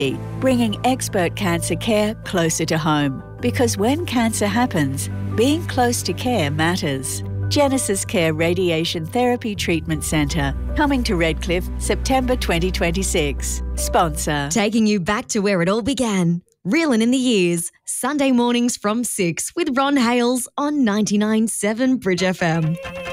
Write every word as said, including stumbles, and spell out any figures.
bringing expert cancer care closer to home. Because when cancer happens, being close to care matters. Genesis Care Radiation Therapy Treatment Centre, coming to Redcliffe, September twenty twenty-six. Sponsor. Taking you back to where it all began. Reelin' in the Years, Sunday mornings from six with Ron Hales on ninety-nine point seven Bridge F M.